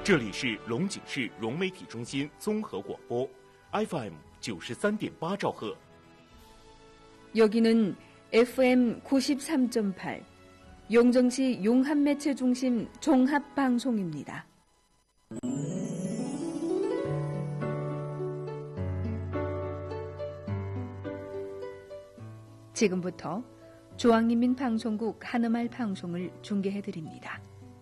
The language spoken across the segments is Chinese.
这里是龙井市融媒体中心综合广播 FM 93.8兆赫。 여기는 FM 93.8 용정시 용합매체중심 종합방송입니다. 지금부터 중앙인민방송국 한음말 방송을 중계해드립니다.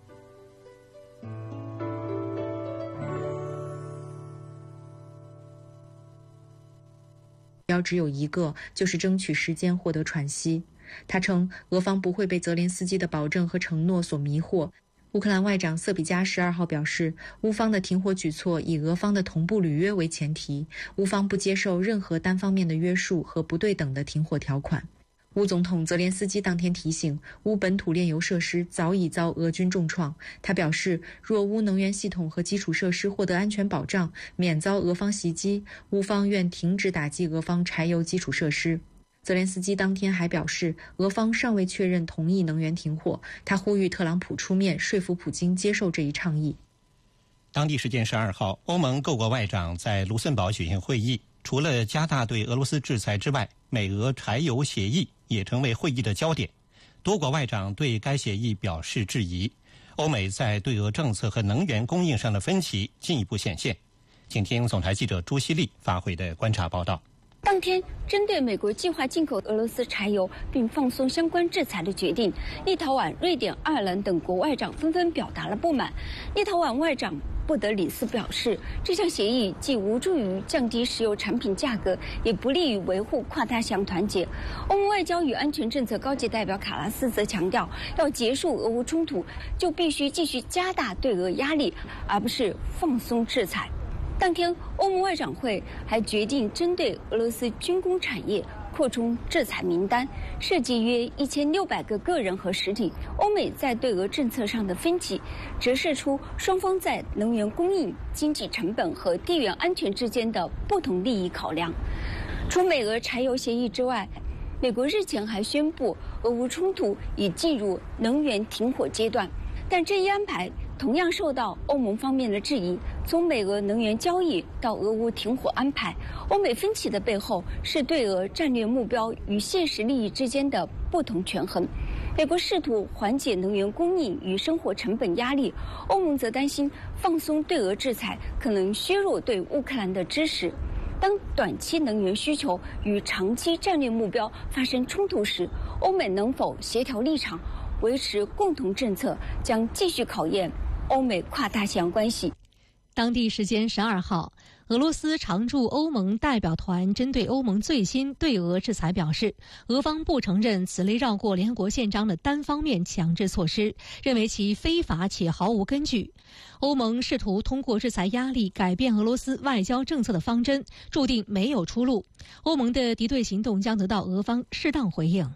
标只有一个，就是争取时间获得喘息。他称，俄方不会被泽连斯基的保证和承诺所迷惑。乌克兰外长瑟比加12号表示，乌方的停火举措以俄方的同步履约为前提，乌方不接受任何单方面的约束和不对等的停火条款。乌总统泽连斯基当天提醒，乌本土炼油设施早已遭俄军重创。他表示，若乌能源系统和基础设施获得安全保障，免遭俄方袭击，乌方愿停止打击俄方柴油基础设施。泽连斯基当天还表示，俄方尚未确认同意能源停火，他呼吁特朗普出面说服普京接受这一倡议。 当地时间12号，欧盟各国外长在卢森堡举行会议，除了加大对俄罗斯制裁之外，美俄柴油协议也成为会议的焦点。多国外长对该协议表示质疑，欧美在对俄政策和能源供应上的分歧进一步显现。请听总台记者朱希丽发回的观察报道。 当天，针对美国计划进口俄罗斯柴油并放松相关制裁的决定，立陶宛、瑞典、爱尔兰等国外长纷纷表达了不满。立陶宛外长布德里斯表示，这项协议既无助于降低石油产品价格，也不利于维护跨大西洋团结。欧盟外交与安全政策高级代表卡拉斯则强调，要结束俄乌冲突，就必须继续加大对俄压力，而不是放松制裁。当天，欧盟外长会还决定针对俄罗斯军工产业扩充制裁名单，涉及约1600个个人和实体。欧美在对俄政策上的分歧，折射出双方在能源供应、经济成本和地缘安全之间的不同利益考量。除美俄柴油协议之外，美国日前还宣布俄乌冲突已进入能源停火阶段，但这一安排同样受到欧盟方面的质疑。从美俄能源交易到俄乌停火安排，欧美分歧的背后是对俄战略目标与现实利益之间的不同权衡。美国试图缓解能源供应与生活成本压力，欧盟则担心放松对俄制裁可能削弱对乌克兰的支持。当短期能源需求与长期战略目标发生冲突时，欧美能否协调立场，维持共同政策，将继续考验欧美跨大西洋关系。 当地时间12号，俄罗斯常驻欧盟代表团针对欧盟最新对俄制裁表示，俄方不承认此类绕过联合国宪章的单方面强制措施，认为其非法且毫无根据。欧盟试图通过制裁压力改变俄罗斯外交政策的方针，注定没有出路。欧盟的敌对行动将得到俄方适当回应。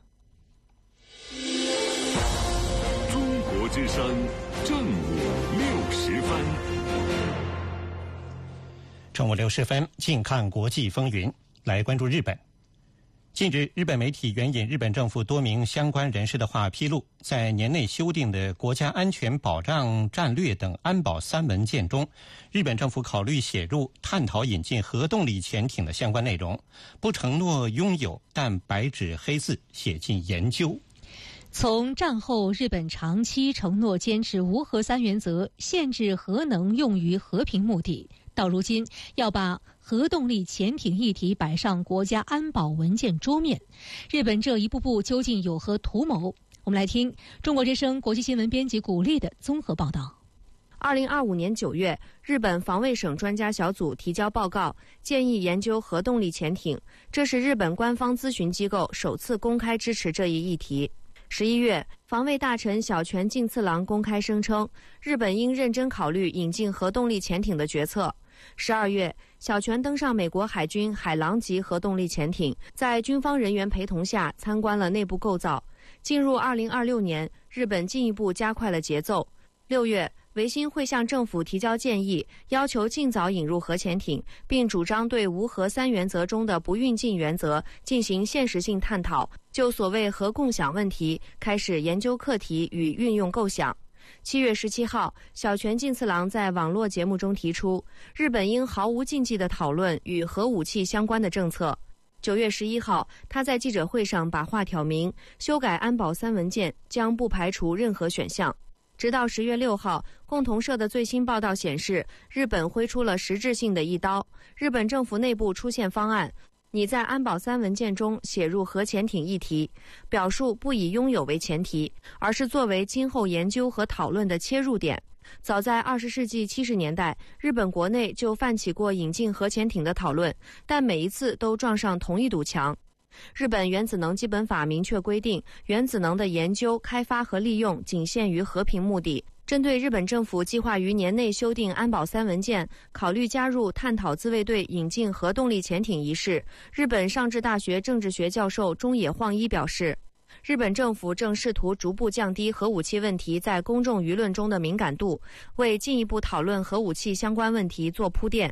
中国之声正午60分。 正午60分，近看国际风云，来关注日本。近日，日本媒体援引日本政府多名相关人士的话披露，在年内修订的国家安全保障战略等安保3文件中，日本政府考虑写入探讨引进核动力潜艇的相关内容，不承诺拥有，但白纸黑字写进研究。 从战后日本长期承诺坚持无核3原则，限制核能用于和平目的，到如今要把核动力潜艇议题摆上国家安保文件桌面，日本这一步步究竟有何图谋？我们来听中国之声国际新闻编辑古丽的综合报道。 2025年9月，日本防卫省专家小组提交报告，建议研究核动力潜艇，这是日本官方咨询机构首次公开支持这一议题。11月，防卫大臣小泉进次郎公开声称，日本应认真考虑引进核动力潜艇的决策。12月，小泉登上美国海军海狼级核动力潜艇，在军方人员陪同下参观了内部构造。进入2026年，日本进一步加快了节奏。6月，维新会向政府提交建议，要求尽早引入核潜艇，并主张对无核3原则中的不运进原则进行现实性探讨，就所谓核共享问题开始研究课题与运用构想。 7月17号，小泉进次郎在网络节目中提出，日本应毫无禁忌地讨论与核武器相关的政策。9月11号，他在记者会上把话挑明，修改安保3文件将不排除任何选项。直到10月6号，共同社的最新报道显示，日本挥出了实质性的一刀。日本政府内部出现方案，拟在安保3文件中写入核潜艇议题，表述不以拥有为前提，而是作为今后研究和讨论的切入点。早在20世纪70年代，日本国内就泛起过引进核潜艇的讨论，但每一次都撞上同一堵墙。日本原子能基本法明确规定，原子能的研究、开发和利用仅限于和平目的。针对日本政府计划于年内修订安保3文件，考虑加入探讨自卫队引进核动力潜艇一事，日本上智大学政治学教授中野晃一表示，日本政府正試圖逐步降低核武器問題在公眾輿論中的敏感度，為進一步討論核武器相關問題做鋪墊。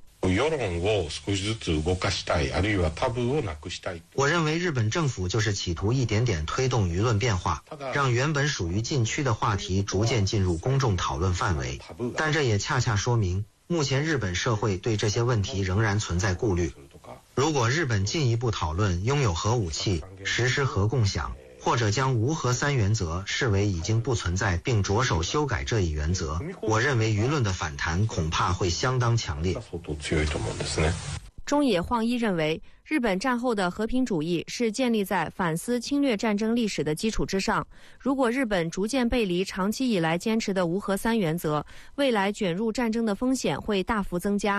我認為日本政府就是企圖一點點推動輿論變化，讓原本屬於禁區的話題逐漸進入公眾討論範圍。但這也恰恰說明，目前日本社會對這些問題仍然存在顧慮。如果日本進一步討論擁有核武器、實施核共享，或者將無核3原則視為已經不存在並着手修改這一原則，我認為輿論的反彈恐怕會相當強烈。 中野晃一認為，日本戰後的和平主義是建立在反思侵略戰爭歷史的基礎之上。如果日本逐漸背離長期以來堅持的無核3原則，未來捲入戰爭的風險會大幅增加。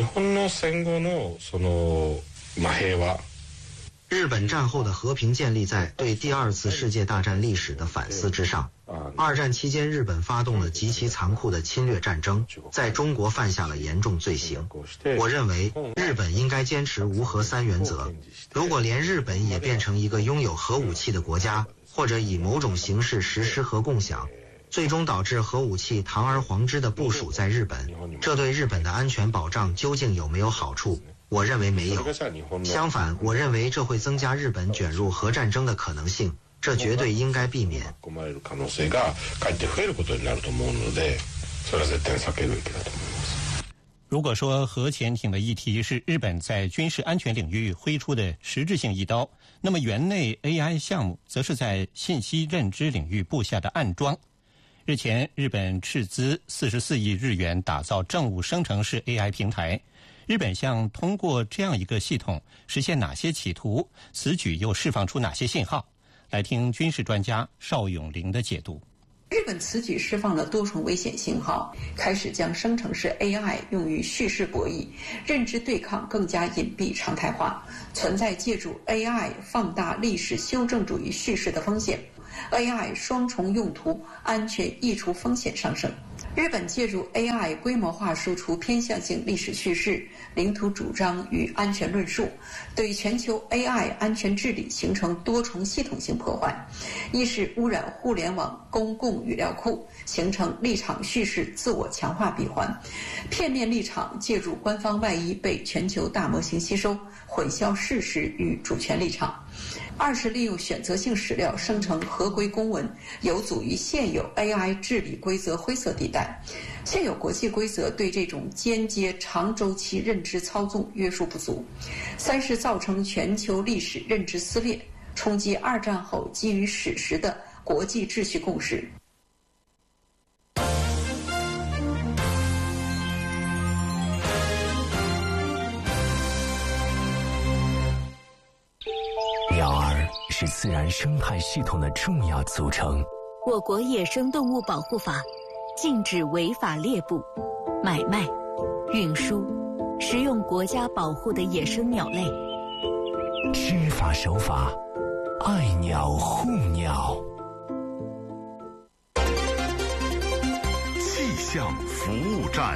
日本戰後的和平建立在對第二次世界大戰歷史的反思之上。二戰期間，日本發動了極其殘酷的侵略戰爭，在中國犯下了嚴重罪行。我認為日本應該堅持無核3原則。如果連日本也變成一個擁有核武器的國家，或者以某種形式實施核共享，最終導致核武器堂而皇之的部署在日本，這對日本的安全保障究竟有沒有好處？我認為沒有。相反，我認為這會增加日本捲入核戰爭的可能性，這絕對應該避免。 如果說核潛艇的議題是日本在軍事安全領域揮出的實質性一刀，那麼園內 AI 項目則是在信息認知領域布下的暗樁。日前，日本斥資44億日元打造政務生成式 AI 平台。日本想通過這樣一個系統實現哪些企圖？此舉又釋放出哪些信號？來聽軍事專家邵永林的解讀。 日本此舉釋放了多重危險信號，開始將生成式 AI 用於敘事博弈、認知對抗更加隱蔽常態化，存在借助 AI 放大歷史修正主義敘事的風險。AI 雙重用途，安全溢出風險上升。日本借助 AI 規模化輸出偏向性歷史敘事、領土主張與安全論述，對全球 AI 安全治理形成多重系統性破壞。一是污染互聯網公共語料庫，形成立場敘事自我強化閉環，片面立場借助官方外衣被全球大模型吸收，混淆事實與主權立場。二是利用選擇性史料生成合規公文，有阻於現有 AI 治理規則灰色地帶。現有國際規則對這種間接長週期認知操縱約束不足。三是造成全球歷史認知撕裂，衝擊二戰後基於史實的國際秩序共識。 鸟儿是自然生態系統的重要組成。 我國野生動物保護法禁止違法獵捕、買賣、運輸、食用國家保護的野生鳥類。 知法守法，愛鳥護鳥。 氣象服務站。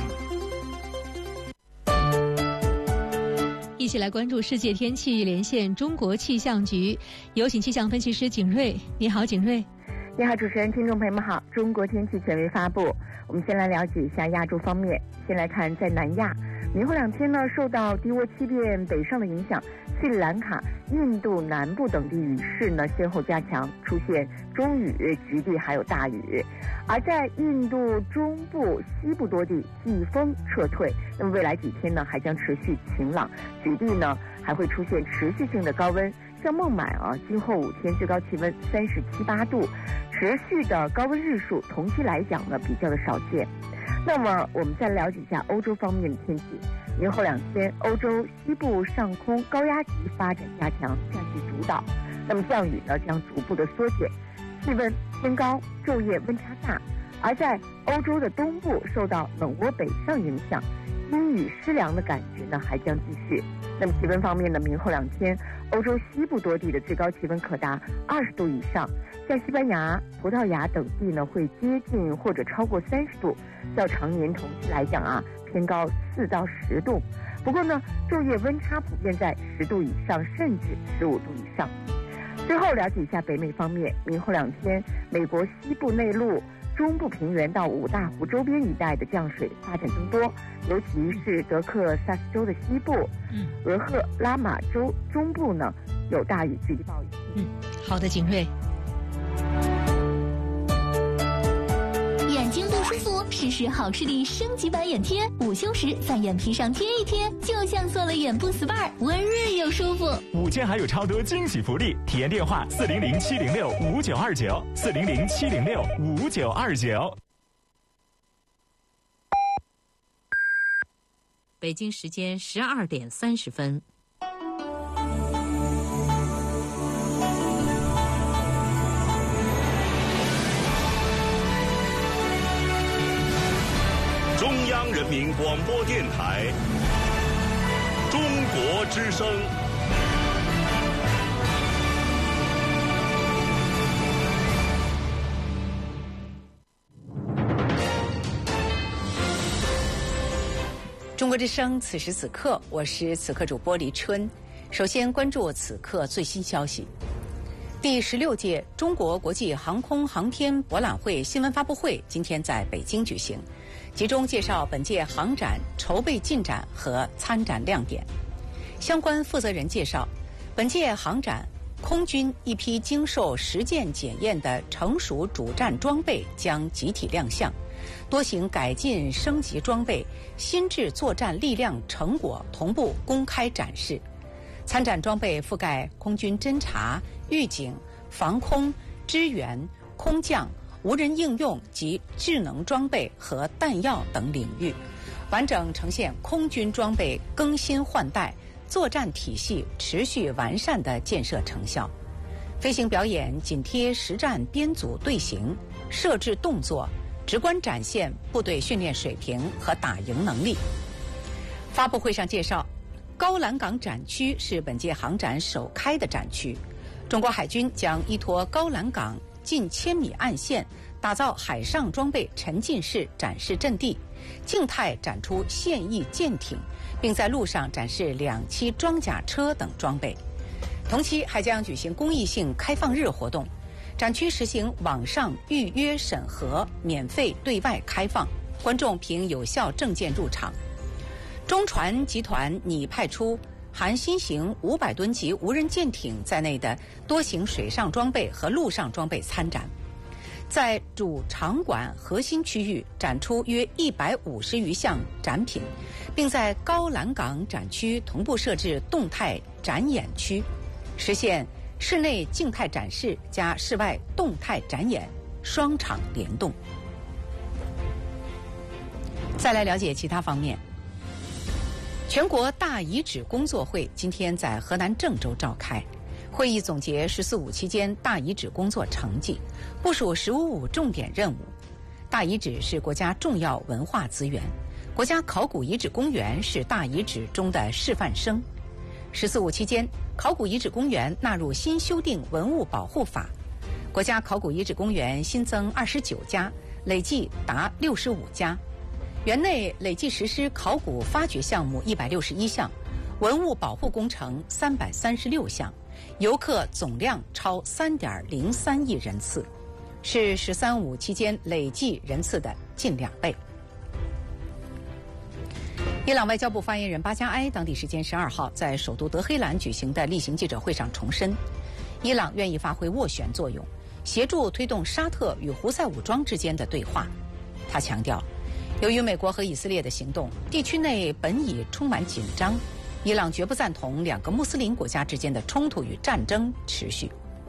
一起來關注世界天氣，連線中國氣象局，有請氣象分析師景瑞。你好，景瑞。 你好，主持人，听众朋友们好。中国天气权威发布，我们先来了解一下亚洲方面。先来看在南亚，明后2天呢，受到低涡气垫北上的影响，斯里兰卡、印度南部等地雨势呢先后加强，出现中雨、局地还有大雨。而在印度中部、西部多地季风撤退，那么未来几天呢还将持续晴朗，局地呢还会出现持续性的高温。像孟买啊，今后5天最高气温37、8度，持续的高温日数，同期来讲呢比较的少见。那么我们再了解一下欧洲方面的天气。明后2天，欧洲西部上空高压级发展加强，占据主导，那么降雨呢将逐步的缩减，气温偏高，昼夜温差大。而在欧洲的东部受到冷涡北上影响，阴雨湿凉的感觉呢还将继续。那么气温方面呢，明后2天，欧洲西部多地的最高气温可达20度以上，像西班牙、葡萄牙等地呢会接近或者超过30度，较常年同期来讲啊偏高4到10度。不过呢，昼夜温差普遍在10度以上，甚至15度以上。最后了解一下北美方面，明后2天，美国西部内陆、中部平原到五大湖周边一带的降水发展增多，尤其是德克萨斯州的西部、俄亥拉玛州中部呢有大雨，局地暴雨。 好的，景睿。 眼睛不舒服，试试好吃的升级版眼贴，午休时在眼皮上贴一贴，就像做了眼部 SPA， 温润又舒服。 5天还有超多惊喜福利，体验电话400-706-5929，400-706-5929。 北京时间12点30分。 中央人民广播电台中国之声。 中国之声，此时此刻，我是此刻主播李春。首先关注此刻最新消息。第16届中国国际航空航天博览会新闻发布会今天在北京举行，集中介绍本届航展筹备进展和参展亮点。相关负责人介绍，本届航展空军一批经受实践检验的成熟主战装备将集体亮相，多型改进升级装备、新制作战力量成果同步公开展示。参展装备覆盖空军侦察、预警、防空、支援、空降、无人应用及智能装备和弹药等领域，完整呈现空军装备更新换代、作战体系持续完善的建设成效。飞行表演紧贴实战编组队形，设置动作，直观展现部队训练水平和打赢能力。发布会上介绍，高栏岗展区是本届航展首开的展区，中国海军将依托高栏岗近1000米岸线，打造海上装备沉浸式展示阵地，静态展出现役舰艇，并在路上展示2栖装甲车等装备。同期还将举行公益性开放日活动，展区实行网上预约审核，免费对外开放，观众凭有效证件入场。中船集团拟派出含新型500吨级无人舰艇在内的多型水上装备和陆上装备参展，在主场馆核心区域展出约150余项展品，并在高栏岗展区同步设置动态展演区，实现室内静态展示加室外动态展演双场联动。再来了解其他方面。全国大遗址工作会今天在河南郑州召开，会议总结“14·5”期间大遗址工作成绩，部署“15·5”重点任务。大遗址是国家重要文化资源，国家考古遗址公园是大遗址中的示范生。“14·5”期间，考古遗址公园纳入新修订文物保护法，国家考古遗址公园新增29家，累计达65家。园内累计实施考古发掘项目161项，文物保护工程336项，游客总量超3.03亿人次。 是“13·5”期间累计人次的近2倍。伊朗外交部发言人巴加埃当地时间12号在首都德黑兰举行的例行记者会上重申，伊朗愿意发挥斡旋作用，协助推动沙特与胡塞武装之间的对话。他强调，由于美国和以色列的行动，地区内本已充满紧张，伊朗绝不赞同2个穆斯林国家之间的冲突与战争持续。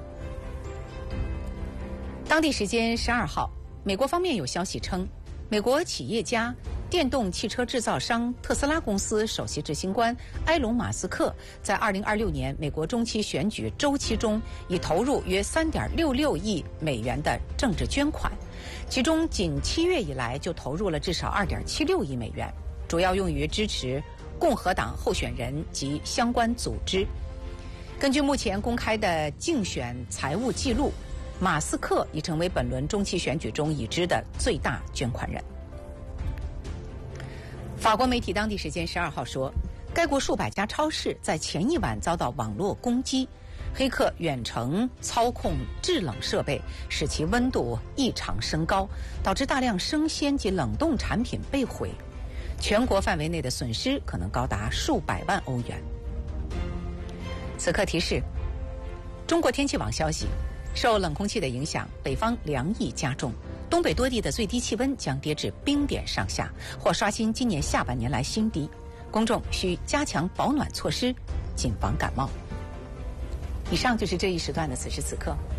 当地时间12号，美国方面有消息称，美国企业家、电动汽车制造商特斯拉公司首席执行官埃隆·马斯克在2026年美国中期选举周期中，已投入约3.66亿美元的政治捐款，其中仅7月以来就投入了至少2.76亿美元，主要用于支持共和党候选人及相关组织。根据目前公开的竞选财务记录，马斯克已成为本轮中期选举中已知的最大捐款人。法国媒体当地时间12号说，该国数百家超市在前一晚遭到网络攻击，黑客远程操控制冷设备，使其温度异常升高，导致大量生鲜及冷冻产品被毁，全国范围内的损失可能高达数百万欧元。此刻提示：中国天气网消息，受冷空气的影响，北方凉意加重，东北多地的最低气温将跌至冰点上下，或刷新今年下半年来新低。公众需加强保暖措施，谨防感冒。以上就是这一时段的此时此刻。